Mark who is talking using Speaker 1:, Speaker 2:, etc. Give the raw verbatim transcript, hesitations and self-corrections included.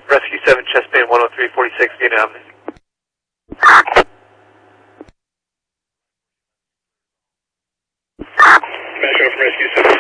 Speaker 1: Rescue seven, chest band one oh three forty-six, Vietnam.
Speaker 2: Smash out from Rescue seven.